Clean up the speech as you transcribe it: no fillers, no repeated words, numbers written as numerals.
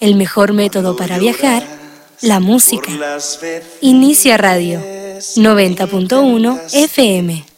El mejor método para viajar, la música. Inicia Radio 90.1 FM.